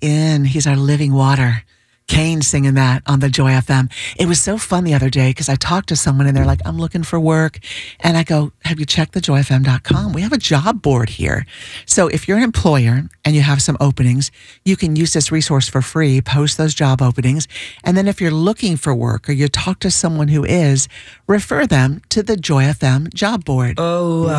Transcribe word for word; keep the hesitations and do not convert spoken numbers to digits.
in. He's our living water. Kane singing that on the Joy F M. It was so fun the other day because I talked to someone and they're like, I'm looking for work. And I go, have you checked the joy f m dot com? We have a job board here. So if you're an employer and you have some openings, you can use this resource for free, post those job openings. And then if you're looking for work or you talk to someone who is, refer them to the Joy F M job board. Oh,